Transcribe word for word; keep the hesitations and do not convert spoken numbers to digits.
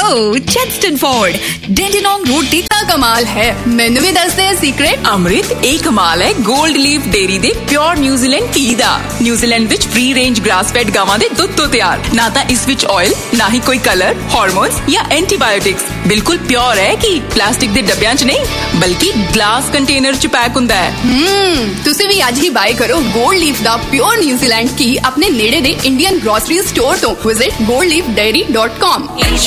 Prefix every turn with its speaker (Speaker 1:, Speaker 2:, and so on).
Speaker 1: हो चेस्टन Ford डेंडिनोंग road दी
Speaker 2: कमाल है मैनू भी दस दे सीक्रेट
Speaker 3: अमृत एक कमाल है गोल्ड लीफ डेयरी दे प्योर न्यूजीलैंड घी दा न्यूजीलैंड विच फ्री रेंज ग्रास फेड गावां दे दुध तो तैयार ना ता इस विच ऑयल ना ही कोई कलर हार्मोन्स या एंटीबायोटिक्स बिल्कुल प्योर है कि प्लास्टिक दे डब्बियां च नहीं बल्कि ग्लास कंटेनर च पैक हुंदा है।
Speaker 2: हम्म तुसी भी आज ही बाय करो गोल्ड लीफ दा प्योर न्यूजीलैंड घी अपने नेड़े दे इंडियन ग्रोसरी स्टोर तो visit gold leaf dairy dot com.